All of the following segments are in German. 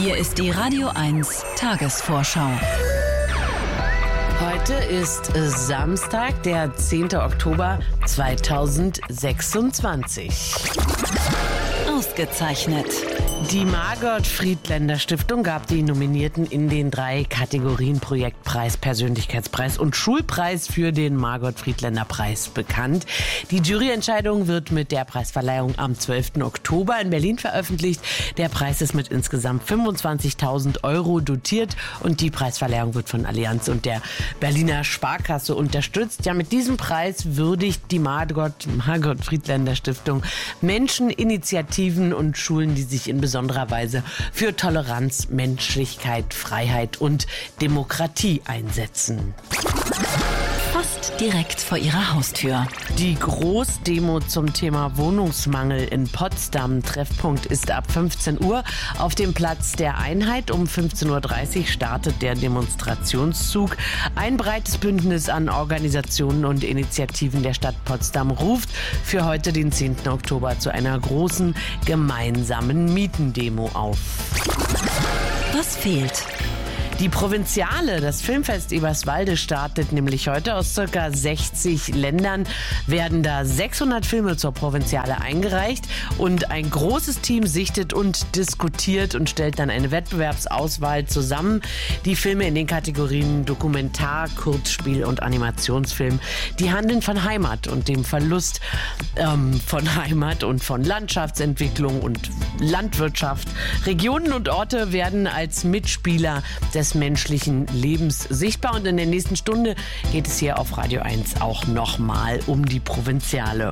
Hier ist die Radio 1 Tagesvorschau. Heute ist Samstag, der 10. Oktober 2026. Ausgezeichnet. Die Margot-Friedländer-Stiftung gab die Nominierten in den 3 Kategorien Projektpreis, Persönlichkeitspreis und Schulpreis für den Margot-Friedländer-Preis bekannt. Die Juryentscheidung wird mit der Preisverleihung am 12. Oktober in Berlin veröffentlicht. Der Preis ist mit insgesamt 25.000 Euro dotiert und die Preisverleihung wird von Allianz und der Berliner Sparkasse unterstützt. Ja, mit diesem Preis würdigt die Margot-Friedländer-Stiftung Menschen, Initiativen und Schulen, die sich in besonderer Weise für Toleranz, Menschlichkeit, Freiheit und Demokratie einsetzen. Fast direkt vor ihrer Haustür. Die Großdemo zum Thema Wohnungsmangel in Potsdam. Treffpunkt ist ab 15 Uhr auf dem Platz der Einheit. Um 15.30 Uhr startet der Demonstrationszug. Ein breites Bündnis an Organisationen und Initiativen der Stadt Potsdam ruft für heute, den 10. Oktober, zu einer großen gemeinsamen Mietendemo auf. Was fehlt? Die Provinziale, das Filmfest Eberswalde, startet nämlich heute. Aus ca. 60 Ländern werden da 600 Filme zur Provinziale eingereicht und ein großes Team sichtet und diskutiert und stellt dann eine Wettbewerbsauswahl zusammen. Die Filme in den Kategorien Dokumentar, Kurzspiel und Animationsfilm, die handeln von Heimat und dem Verlust von Heimat und von Landschaftsentwicklung und Landwirtschaft. Regionen und Orte werden als Mitspieler des menschlichen Lebens sichtbar. Und in der nächsten Stunde geht es hier auf Radio 1 auch nochmal um die Provinziale.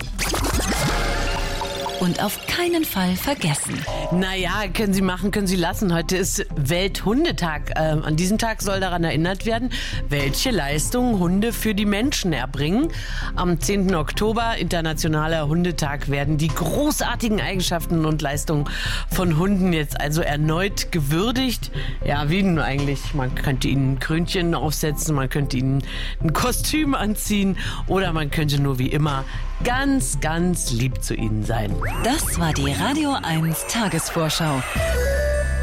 Und auf keinen Fall vergessen. Naja, können Sie machen, können Sie lassen. Heute ist Welthundetag. An diesem Tag soll daran erinnert werden, welche Leistungen Hunde für die Menschen erbringen. Am 10. Oktober, Internationaler Hundetag, werden die großartigen Eigenschaften und Leistungen von Hunden jetzt also erneut gewürdigt. Ja, wie denn eigentlich? Man könnte ihnen ein Krönchen aufsetzen, man könnte ihnen ein Kostüm anziehen oder man könnte nur wie immer ganz, ganz lieb zu ihnen sein. Das war die Radio 1 Tagesvorschau.